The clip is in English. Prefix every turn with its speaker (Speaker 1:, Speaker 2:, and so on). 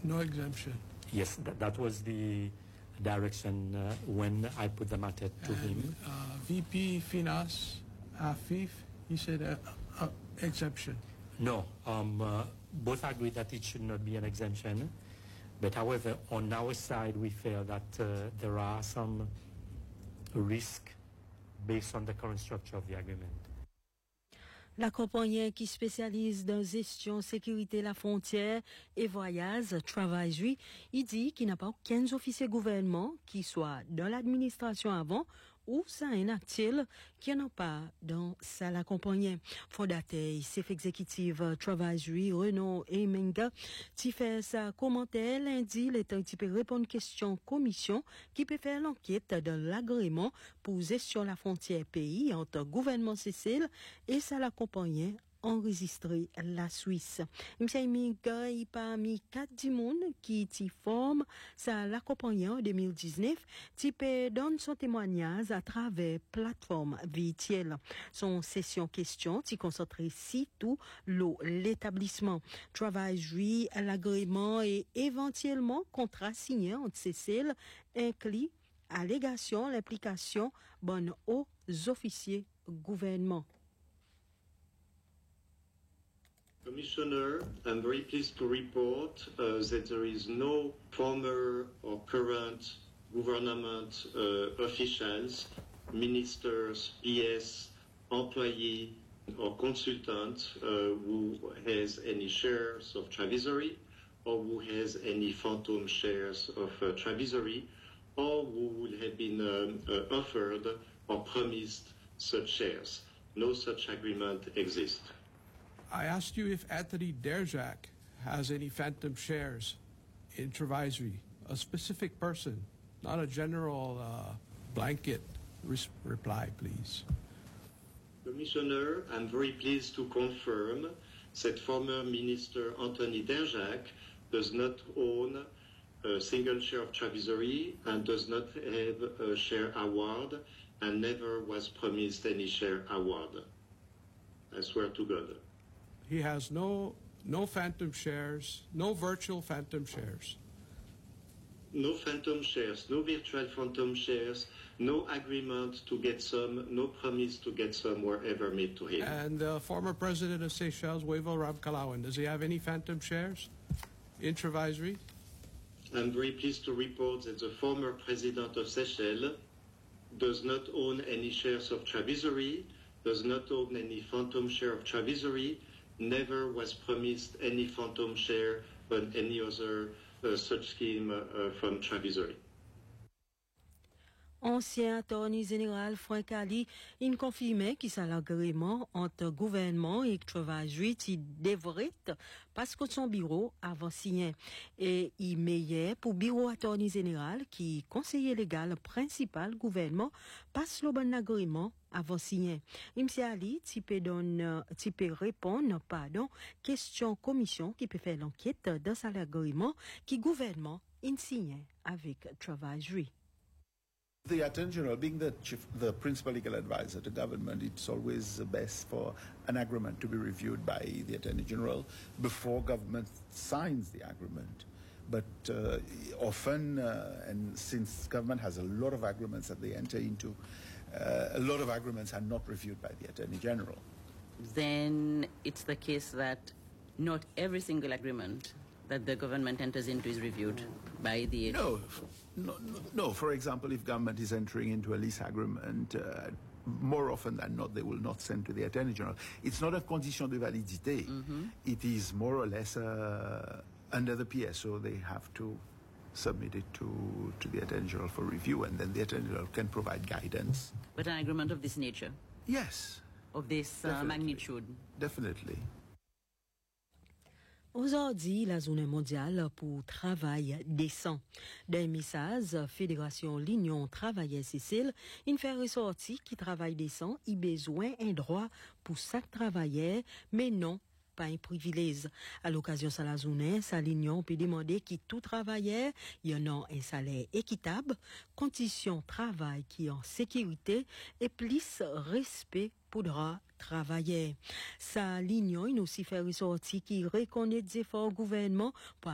Speaker 1: No exemption.
Speaker 2: Yes, that was the direction when I put the matter to him.
Speaker 1: VP Finance, Afif, he said exemption.
Speaker 2: No, both agree that it should not be an exemption. But however, on our side, we feel that there are some risks based on the current structure of the agreement.
Speaker 3: La compagnie qui spécialise dans gestion, sécurité, la frontière et voyage, Travaillery, il dit qu'il n'a pas aucun officier gouvernement qui soit dans l'administration avant ou ça un actif qui n'en pas dans sa la compagnie. Fondateur, chef exécutif Travaillery, Renaud Emenga, qui fait sa commentaire lundi, le temps qui peut répondre question commission qui peut faire l'enquête de l'agrément pour gestion la frontière pays entre gouvernement Sicile et ça la compagnie enregistré la Suisse. Monsieur Emenga, il parmi 4 monde qui t'y forme ça l'accompagnant en 2019, qui peut donner son témoignage à travers plateforme virtuelle. Son session question qui concentre surtout l'établissement. Travaillery, l'agrément et éventuellement contrat signé entre Cécile inclut allégation l'implication bonne aux officiers gouvernement.
Speaker 4: Commissioner, I'm very pleased to report that there is no former or current government officials, ministers, PS, employee or consultant who has any shares of Travisory or who has any phantom shares of Travisory or who would have been offered or promised such shares. No such agreement exists.
Speaker 1: I asked you if Anthony Derjak has any phantom shares in Travaillery, a specific person, not a general blanket reply, please.
Speaker 4: Commissioner, I'm very pleased to confirm that former Minister Anthony Derjak does not own a single share of Travisory and does not have a share award and never was promised any share award. I swear to God.
Speaker 1: He has no phantom shares, no virtual phantom shares.
Speaker 4: No phantom shares, no virtual phantom shares, no agreement to get some, no promise to get some were ever made to him.
Speaker 1: And the former president of Seychelles, Wavell Ramkalawan, does he have any phantom shares in Travaillery?
Speaker 4: I'm very pleased to report that the former president of Seychelles does not own any shares of Travisory, does not own any phantom share of Travisory, never was promised any phantom share on any other such scheme from Travisory.
Speaker 3: Ancien attorney général Frank Ali, il confirmait qu'il s'est l'agrément entre gouvernement et Travaillery qui devrait parce que son bureau avant signé. Et il meillait pour bureau attorney général qui conseiller légal principal gouvernement passe le bon agrément avant signé. Monsieur Ali, tu peux répondre, question commission qui peut faire l'enquête dans sa l'agrément qui gouvernement in signé avec Travaillery.
Speaker 5: The Attorney General, being the principal legal advisor to government, it's always best for an agreement to be reviewed by the Attorney General before government signs the agreement. But often, and since government has a lot of agreements that they enter into, a lot of agreements are not reviewed by the Attorney General.
Speaker 6: Then it's the case that not every single agreement that the government enters into is reviewed by the agency.
Speaker 5: No. For example, if government is entering into a lease agreement, more often than not, they will not send to the Attorney General. It's not a condition de validité. Mm-hmm. It is more or less under the PSO. They have to submit it to the Attorney General for review, and then the Attorney General can provide guidance.
Speaker 6: But an agreement of this nature?
Speaker 5: Yes.
Speaker 6: Of this magnitude?
Speaker 5: Definitely.
Speaker 3: Aujourd'hui, la journée mondiale pour travail décent. Dans un message, Fédération l'Union Travailleurs Sicile, il fait ressortir qui travail décent, il besoin un droit pour chaque travailleur, mais non pas un privilège. À l'occasion de la journée, sa l'Union peut demander que tout travailleur y en a un salaire équitable, conditions de travail qui en sécurité et plus respect pour droit travailler. Sa l'Union, il aussi fait ressortir qui reconnaît des efforts gouvernement pour